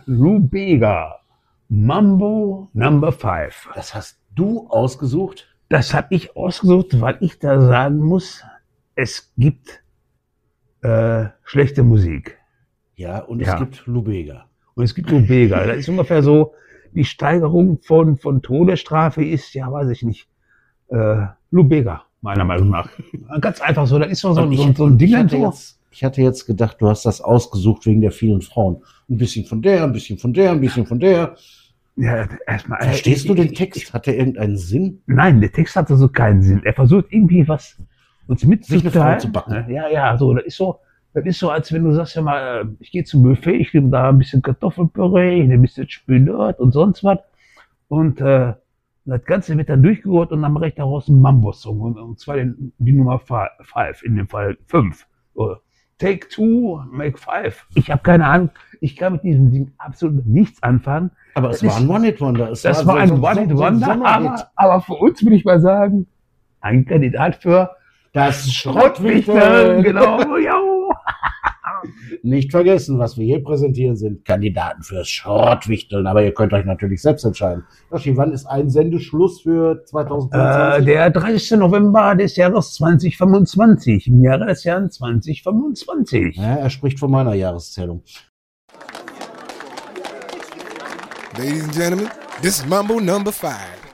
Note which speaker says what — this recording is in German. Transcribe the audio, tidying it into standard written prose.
Speaker 1: Lou Bega, Mambo Number 5.
Speaker 2: Das hast du ausgesucht?
Speaker 1: Das habe ich ausgesucht, weil ich da sagen muss, es gibt schlechte Musik.
Speaker 2: Ja, und es gibt Lou Bega.
Speaker 1: Und es gibt Lou Bega. Das ist ungefähr so, die Steigerung von Todesstrafe ist, ja, weiß ich nicht, Lou Bega, meiner Meinung nach. Ganz einfach so, das ist so ein Ding.
Speaker 2: Ich hatte jetzt gedacht, du hast das ausgesucht wegen der vielen Frauen. Ein bisschen von der, ein bisschen von der, ein bisschen von der.
Speaker 1: Ja, erstmal.
Speaker 2: Verstehst du den Text? Hat der irgendeinen Sinn?
Speaker 1: Nein, der Text hatte so keinen Sinn. Er versucht irgendwie was uns mitzuteilen.
Speaker 2: Zu backen.
Speaker 1: Ja, so, das ist so, als wenn du sagst, ja mal, ich gehe zum Buffet, ich nehme da ein bisschen Kartoffelpüree, ich nehme ein bisschen Spinat und sonst was. Und das Ganze wird dann durchgerührt und dann mache ich daraus einen Mambo-Song. Und zwar die Nummer 5, in dem Fall 5. Take 2, make 5. Ich habe keine Ahnung, ich kann mit diesem Ding absolut nichts anfangen.
Speaker 2: Aber es war ein One-Hit-Wonder.
Speaker 1: Das war ein One-Hit-Wonder, aber für uns will ich mal sagen, ein Kandidat für
Speaker 2: das Schrottwichteln.
Speaker 1: Genau, ja.
Speaker 2: Nicht vergessen, was wir hier präsentieren, sind Kandidaten fürs Schrottwichteln. Aber ihr könnt euch natürlich selbst entscheiden. Joshi, wann ist ein Sendeschluss für 2025?
Speaker 1: Der 30. November des Jahres 2025. Im Jahre des Jahres 2025.
Speaker 2: Ja, er spricht von meiner Jahreszählung.
Speaker 3: Ladies and gentlemen, this is Mambo Number 5.